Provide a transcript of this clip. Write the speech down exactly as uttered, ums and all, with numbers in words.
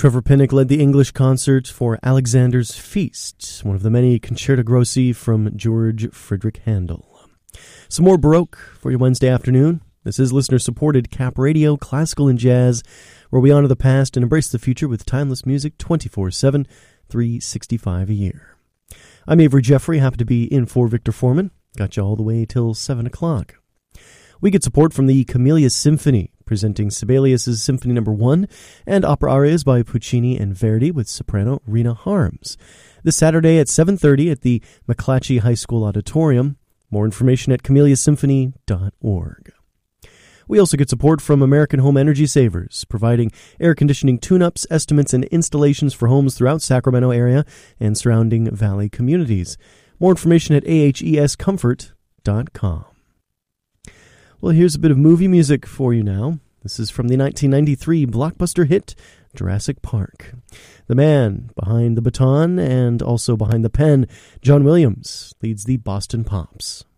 Trevor Pinnock led the English concert for Alexander's Feast, one of the many concerti grossi from George Friedrich Handel. Some more Baroque for your Wednesday afternoon. This is listener-supported Cap Radio, Classical and Jazz, where we honor the past and embrace the future with timeless music twenty-four seven, three sixty-five a year. I'm Avery Jeffrey, happy to be in for Victor Foreman. Got you all the way till seven o'clock. We get support from the Camellia Symphony, presenting Sibelius' Symphony Number one and opera arias by Puccini and Verdi with soprano Rena Harms. This Saturday at seven thirty at the McClatchy High School Auditorium. More information at camellia symphony dot org. We also get support from American Home Energy Savers, providing air conditioning tune-ups, estimates, and installations for homes throughout Sacramento area and surrounding valley communities. More information at a h e s comfort dot com. Well, here's a bit of movie music for you now. This is from the nineteen ninety-three blockbuster hit, Jurassic Park. The man behind the baton and also behind the pen, John Williams, leads the Boston Pops.